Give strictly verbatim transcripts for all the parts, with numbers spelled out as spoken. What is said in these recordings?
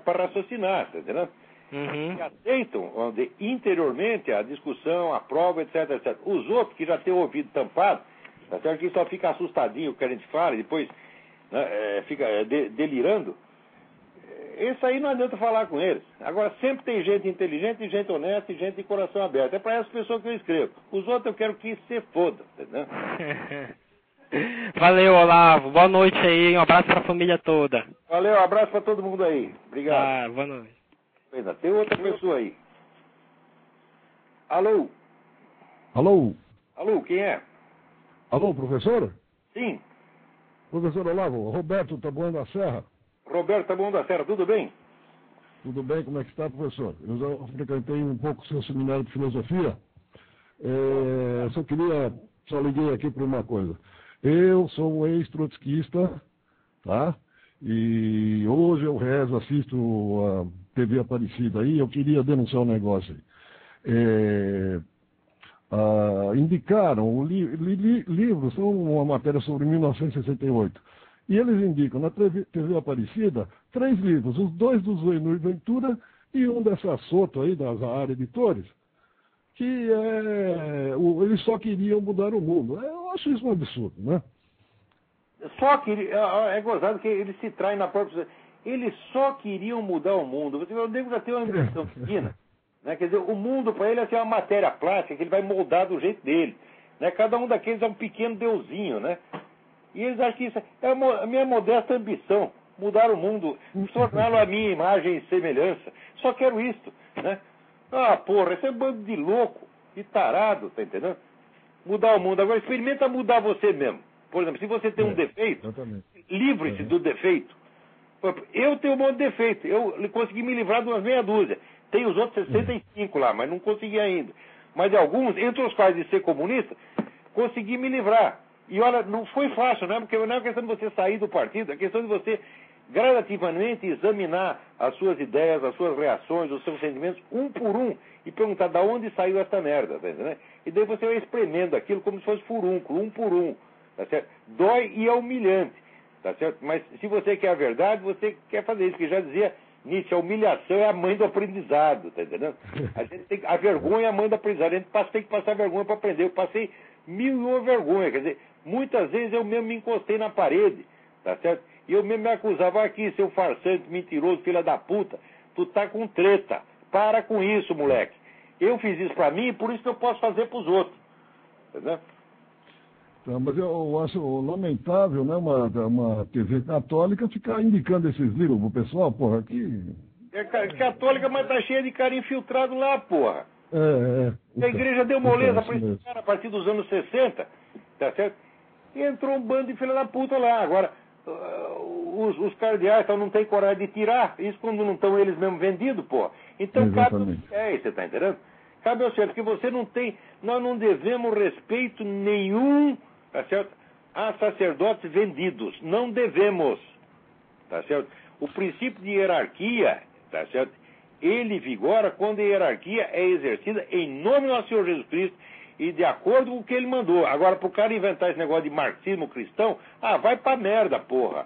para raciocinar, tá entendendo? Uhum. Que aceitam, vamos dizer, interiormente a discussão, a prova, etc, etcétera. Os outros que já têm o ouvido tampado, tá certo? Que só fica assustadinho o que a gente fala e depois, né, é, fica é, de, delirando. Esse aí não adianta falar com eles. Agora, sempre tem gente inteligente, gente honesta e gente de coração aberto. É para essas pessoas que eu escrevo. Os outros eu quero que se fodam, entendeu? Valeu, Olavo. Boa noite aí. Um abraço para a família toda. Valeu, um abraço para todo mundo aí. Obrigado. Ah, boa noite. Ainda tem outra pessoa aí. Alô? Alô? Alô, quem é? Alô, professor? Sim. Professor Olavo, Roberto Taboão da Serra. Roberto Taboão da Serra, tudo bem? Tudo bem, como é que está, professor? Eu já frequentei um pouco o seu seminário de filosofia. É, só queria, só liguei aqui para uma coisa. Eu sou um ex-trotskista, tá? E hoje eu rezo, assisto a T V Aparecida aí, eu queria denunciar um negócio aí. É, ah, indicaram li, li, livros, são uma matéria sobre mil novecentos e sessenta e oito. E eles indicam na T V Aparecida três livros, os dois do Zuenir Ventura e um dessa Soto aí, das áreas editores, que é, o, eles só queriam mudar o mundo. Eu acho isso um absurdo, né? Só que, é gozado que eles se traem na própria... Eles só queriam mudar o mundo. Você vê, o nego já tem uma ambição pequena. Né? Quer dizer, o mundo para ele é assim, uma matéria plástica que ele vai moldar do jeito dele. Né? Cada um daqueles é um pequeno deusinho, né? E eles acham que isso é a minha modesta ambição, mudar o mundo, torná-lo a minha imagem e semelhança. Só quero isto, né? Ah, porra, esse é um bando de louco, de tarado, tá entendendo? Mudar o mundo. Agora experimenta mudar você mesmo. Por exemplo, se você tem um é, defeito, exatamente. livre-se Uhum. do defeito. Eu tenho um monte de defeito, eu consegui me livrar de umas meia dúzia. Tem os outros sessenta e cinco lá, mas não consegui ainda. Mas de alguns, entre os quais de ser comunista, consegui me livrar. E olha, não foi fácil, não é? Porque não é questão de você sair do partido, é questão de você gradativamente examinar as suas ideias, as suas reações, os seus sentimentos, um por um, e perguntar de onde saiu essa merda, tá entendendo? E daí você vai espremendo aquilo como se fosse furúnculo, um por um, tá certo? Dói e é humilhante, tá certo? Mas se você quer a verdade, você quer fazer isso, que já dizia Nietzsche, a humilhação é a mãe do aprendizado, tá entendendo? A, gente tem, a vergonha é a mãe do aprendizado, a gente tem que passar vergonha para aprender. Eu passei mil e uma vergonha, quer dizer, muitas vezes eu mesmo me encostei na parede, tá certo? E eu mesmo me acusava aqui, seu farsante, mentiroso, filha da puta, tu tá com treta, para com isso, moleque. Eu fiz isso pra mim, por isso que eu posso fazer pros outros, entendeu? Então, mas eu acho lamentável, né, uma, uma T V católica ficar indicando esses livros pro pessoal, porra, que... É católica, mas tá cheia de cara infiltrado lá, porra. É, é. A igreja deu moleza então, pra esse cara a partir dos anos sessenta, tá certo? E entrou um bando de filha da puta lá. Agora, uh, os, os cardeais então, não têm coragem de tirar, isso quando não estão eles mesmos vendidos, porra. Então exatamente. Cabe... É, você tá entendendo? Cabe ao certo, porque você não tem... Nós não devemos respeito nenhum, tá certo? A sacerdotes vendidos. Não devemos, tá certo? O princípio de hierarquia, tá certo? Ele vigora quando a hierarquia é exercida em nome do nosso Senhor Jesus Cristo e de acordo com o que ele mandou. Agora, pro cara inventar esse negócio de marxismo cristão, ah, vai pra merda, porra.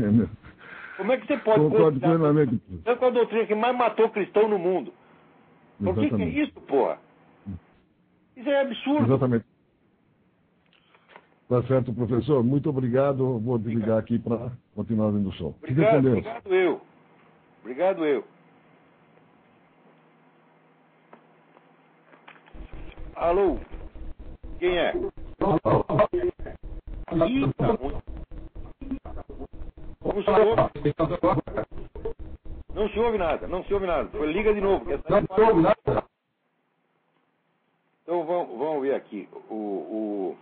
Como é que você pode... Concordo plenamente. É com a doutrina que mais matou cristão no mundo. Por que, que é isso, porra? Isso é absurdo. Exatamente. Tá certo, professor. Muito obrigado. Vou desligar aqui para continuar vendo o show. Obrigado, obrigado eu. Obrigado eu. Alô? Quem é? Ih, tá muito. Não se ouve. Não se ouve nada, não se ouve nada. Liga de novo. Que essa... Não se ouve nada. Então vamos, vamos ver aqui. O, o...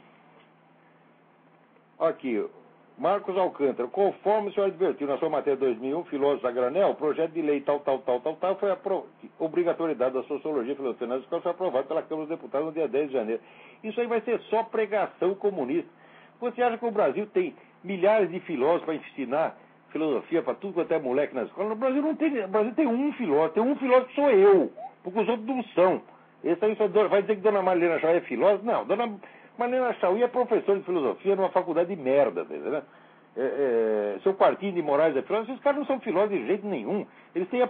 Aqui, Marcos Alcântara. Conforme o senhor advertiu na sua matéria dois mil e um, Filósofos a Granel, o projeto de lei tal, tal, tal, tal, tal, foi a pro... obrigatoriedade da sociologia e filosofia nas escolas, foi aprovado pela Câmara dos Deputados no dia dez de janeiro. Isso aí vai ser só pregação comunista. Você acha que o Brasil tem milhares de filósofos para ensinar filosofia para tudo quanto é moleque na escola? No Brasil não tem. No Brasil tem um filósofo, tem um filósofo que sou eu, porque os outros não são. Esse aí só vai dizer que Dona Marlena Chauí é filósofa? Não, Dona Marlena Chauí é professora de filosofia numa faculdade de merda, tá entendendo? É, é, seu Quartinho de Moraes é filósofo, esses caras não são filósofos de jeito nenhum. Eles têm a